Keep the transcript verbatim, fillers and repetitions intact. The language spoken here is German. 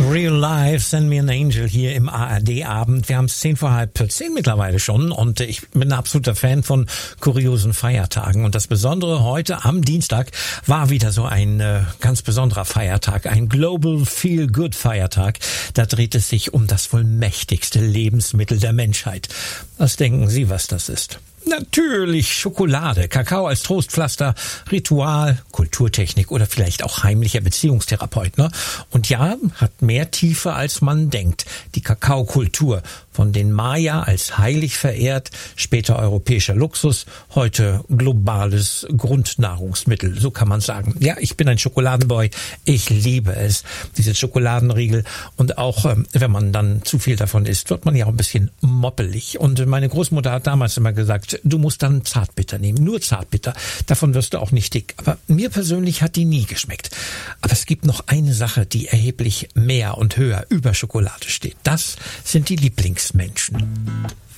Real Life, Send Me an Angel hier im A R D-Abend. Wir haben es zehn vor halb zehn mittlerweile schon und ich bin ein absoluter Fan von kuriosen Feiertagen. Und das Besondere heute am Dienstag war wieder so ein äh, ganz besonderer Feiertag, ein Global Feel Good Feiertag. Da dreht es sich um das wohl mächtigste Lebensmittel der Menschheit. Was denken Sie, was das ist? Natürlich Schokolade, Kakao als Trostpflaster, Ritual, Kulturtechnik oder vielleicht auch heimlicher Beziehungstherapeut, ne? Und ja, hat mehr Tiefe als man denkt. Die Kakaokultur, von den Maya als heilig verehrt, später europäischer Luxus, heute globales Grundnahrungsmittel, so kann man sagen. Ja, ich bin ein Schokoladenboy, ich liebe es, diese Schokoladenriegel. Und auch ähm, wenn man dann zu viel davon isst, wird man ja auch ein bisschen moppelig. Und meine Großmutter hat damals immer gesagt, du musst dann Zartbitter nehmen, nur Zartbitter. Davon wirst du auch nicht dick. Aber mir persönlich hat die nie geschmeckt. Aber es gibt noch eine Sache, die erheblich mehr und höher über Schokolade steht. Das sind die Lieblingsmenschen.